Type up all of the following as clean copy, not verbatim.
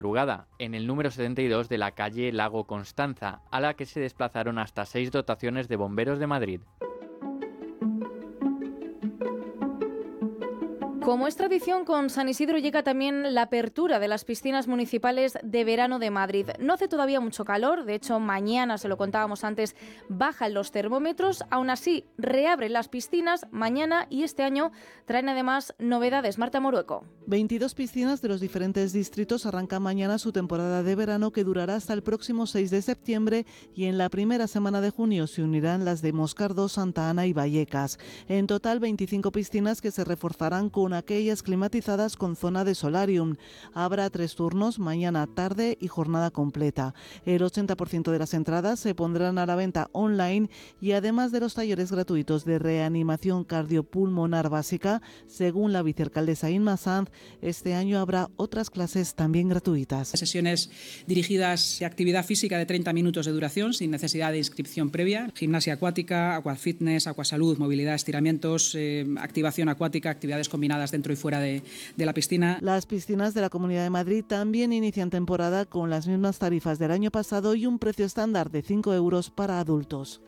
madrugada, en el número 72 de la calle Lago Constanza, a la que se desplazaron hasta 6 dotaciones de bomberos de Madrid. Como es tradición, con San Isidro llega también la apertura de las piscinas municipales de verano de Madrid. No hace todavía mucho calor, de hecho mañana, se lo contábamos antes, bajan los termómetros. Aún así, reabren las piscinas mañana y este año traen además novedades. Marta Morueco. 22 piscinas de los diferentes distritos arrancan mañana su temporada de verano, que durará hasta el próximo 6 de septiembre, y en la primera semana de junio se unirán las de Moscardo, Santa Ana y Vallecas. En total, 25 piscinas que se reforzarán con aquellas climatizadas con zona de solarium. Habrá 3 turnos, mañana, tarde y jornada completa. El 80% de las entradas se pondrán a la venta online, y además de los talleres gratuitos de reanimación cardiopulmonar básica, según la vicealcaldesa Inma Sanz, este año habrá otras clases también gratuitas. Sesiones dirigidas a actividad física de 30 minutos de duración sin necesidad de inscripción previa, gimnasia acuática, aquafitness, aquasalud, movilidad, estiramientos, activación acuática, actividades combinadas dentro y fuera de la piscina. Las piscinas de la Comunidad de Madrid también inician temporada con las mismas tarifas del año pasado y un precio estándar de 5 euros para adultos.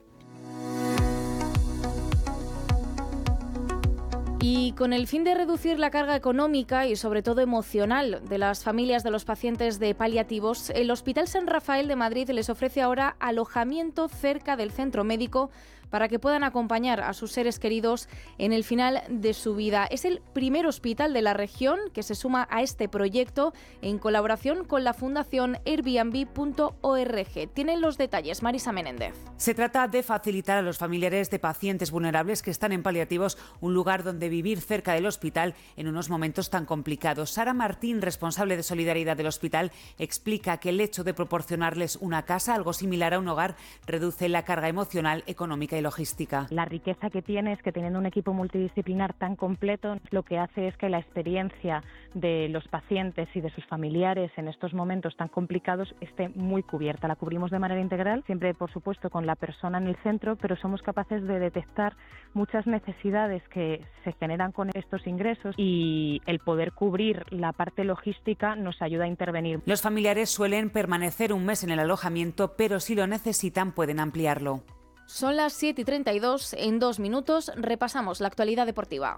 Y con el fin de reducir la carga económica y sobre todo emocional de las familias de los pacientes de paliativos, el Hospital San Rafael de Madrid les ofrece ahora alojamiento cerca del centro médico para que puedan acompañar a sus seres queridos en el final de su vida. Es el primer hospital de la región que se suma a este proyecto en colaboración con la Fundación Airbnb.org. Tienen los detalles Marisa Menéndez. Se trata de facilitar a los familiares de pacientes vulnerables que están en paliativos un lugar donde vivir cerca del hospital en unos momentos tan complicados. Sara Martín, responsable de Solidaridad del hospital, explica que el hecho de proporcionarles una casa, algo similar a un hogar, reduce la carga emocional, económica y logística. La riqueza que tiene es que teniendo un equipo multidisciplinar tan completo, lo que hace es que la experiencia de los pacientes y de sus familiares en estos momentos tan complicados esté muy cubierta. La cubrimos de manera integral, siempre por supuesto con la persona en el centro, pero somos capaces de detectar muchas necesidades que se generan con estos ingresos, y el poder cubrir la parte logística nos ayuda a intervenir. Los familiares suelen permanecer un mes en el alojamiento, pero si lo necesitan pueden ampliarlo. Son las 7:32, en 2 minutos repasamos la actualidad deportiva.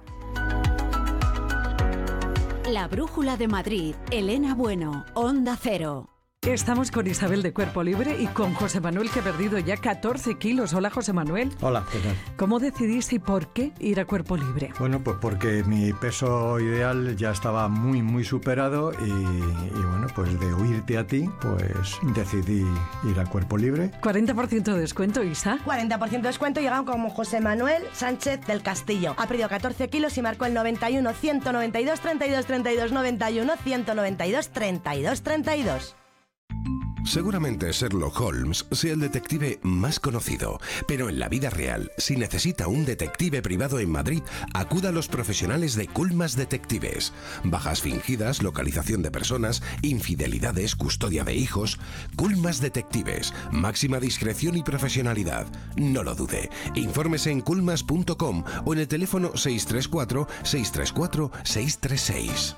La Brújula de Madrid, Elena Bueno, Onda Cero. Estamos con Isabel de Cuerpo Libre y con José Manuel, que ha perdido ya 14 kilos. Hola, José Manuel. Hola, ¿qué tal? ¿Cómo decidiste y por qué ir a Cuerpo Libre? Bueno, pues porque mi peso ideal ya estaba muy superado y bueno, pues de oírte a ti, pues decidí ir a Cuerpo Libre. 40% de descuento, Isa. 40% de descuento, llegaron como José Manuel Sánchez del Castillo. Ha perdido 14 kilos y marcó el 91 192 32 32 91 192 32 32. Seguramente Sherlock Holmes sea el detective más conocido, pero en la vida real, si necesita un detective privado en Madrid, acuda a los profesionales de Culmas Detectives. Bajas fingidas, localización de personas, infidelidades, custodia de hijos. Culmas Detectives, máxima discreción y profesionalidad. No lo dude. Infórmese en culmas.com o en el teléfono 634 634 636.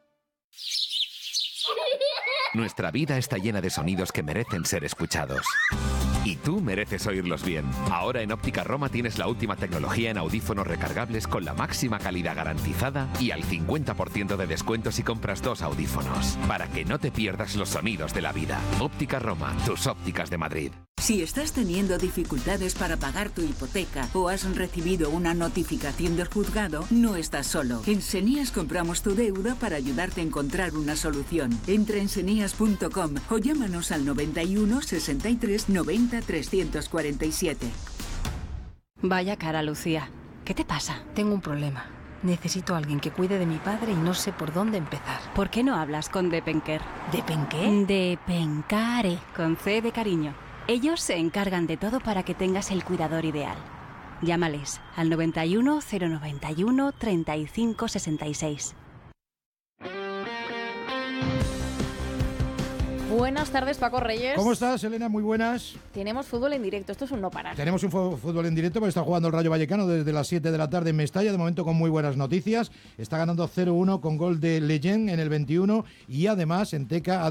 Nuestra vida está llena de sonidos que merecen ser escuchados. Y tú mereces oírlos bien. Ahora en Óptica Roma tienes la última tecnología en audífonos recargables con la máxima calidad garantizada y al 50% de descuento si compras 2 audífonos. Para que no te pierdas los sonidos de la vida. Óptica Roma, tus ópticas de Madrid. Si estás teniendo dificultades para pagar tu hipoteca o has recibido una notificación del juzgado, no estás solo. En Senías compramos tu deuda para ayudarte a encontrar una solución. Entra en senías.com o llámanos al 91 63 90 347. Vaya cara, Lucía. ¿Qué te pasa? Tengo un problema. Necesito a alguien que cuide de mi padre y no sé por dónde empezar. ¿Por qué no hablas con Depenker? ¿Depenqué? Depencare, con C de cariño. Ellos se encargan de todo para que tengas el cuidador ideal. Llámales al 91 091 35 66. Buenas tardes, Paco Reyes. ¿Cómo estás, Elena? Muy buenas. Tenemos fútbol en directo, esto es un no parar. Tenemos un fútbol en directo porque está jugando el Rayo Vallecano desde las 7 de la tarde en Mestalla, de momento con muy buenas noticias. Está ganando 0-1 con gol de Leyen en el 21 y además en Teca